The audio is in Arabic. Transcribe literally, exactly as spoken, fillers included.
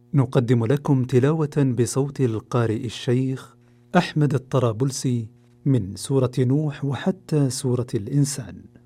نقدم لكم تلاوة بصوت القارئ الشيخ أحمد الطرابلسي من سورة نوح وحتى سورة الإنسان.